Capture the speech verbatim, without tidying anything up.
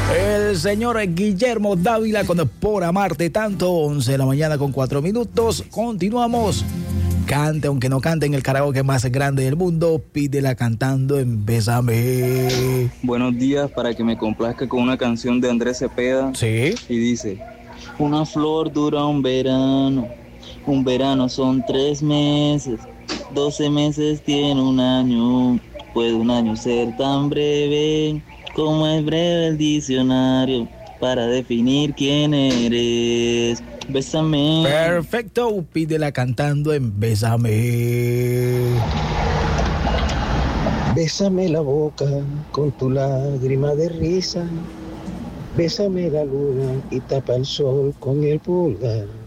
El señor Guillermo Dávila con Por Amarte Tanto, once de la mañana con cuatro minutos. Continuamos. Cante aunque no cante en el karaoke más grande del mundo. Pídela cantando en Bésame. Buenos días, para que me complazca con una canción de Andrés Cepeda. Sí. Y dice: una flor dura un verano, un verano son tres meses, doce meses tiene un año. Puede un año ser tan breve como es breve el diccionario para definir quién eres. Bésame. Perfecto, pídela cantando en Bésame. Bésame la boca con tu lágrima de risa. Bésame la luna y tapa el sol con el pulgar.